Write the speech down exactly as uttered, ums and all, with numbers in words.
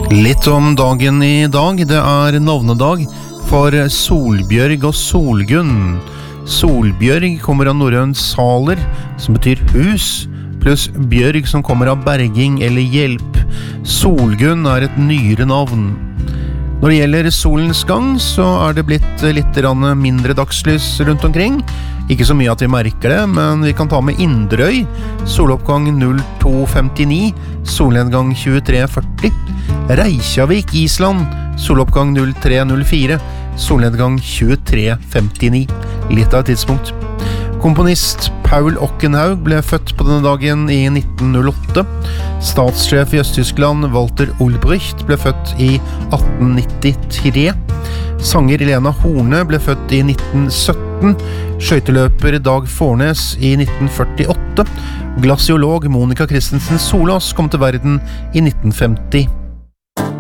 Litt om dagen i dag. Det er navnedag for Solbjørg og Solgunn. Solbjørg kommer av norrønt saler, som betyr hus, pluss bjørg som kommer av berging eller hjelp. Solgunn er et nyere navn. Når det gjelder solens gang, så er det blitt litt mindre dagslys rundt omkring. Ikke så mye at vi merker det, men vi kan ta med Inderøy. Soloppgang null to femtini, solnedgang tjuetre førti. Reykjavik, Island. Soloppgang null tre null fire, solnedgang tjuetre femtini. Litt av et tidspunkt. Komponist Paul Ockenhaug ble født på denne dagen i nitten null åtte. Statssjef i Øst-Tyskland Walter Ulbricht ble født i atten nittitre. Sanger Elena Horne ble født i nitten sytten. Skøyteløper Dag Fornes i nitten førtiåtte. Glasiolog Monica Christensen Solås kom til verden i nitten femti.